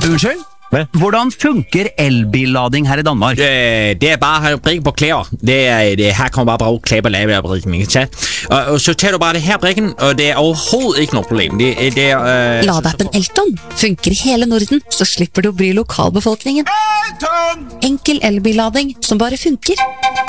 Unnskyld? Hvad? Hvordan funker elbillading her i Danmark? Det bare at brikke på klæder. Her kommer bare klæder på lave af brikken, ikke sant? Og så tager du bare det her brikken, og det overhovedet ikke noe problem. Ladeappen Elton funker i hele Norden, så slipper du å bry lokalbefolkningen. Enkel elbillading som bare funker.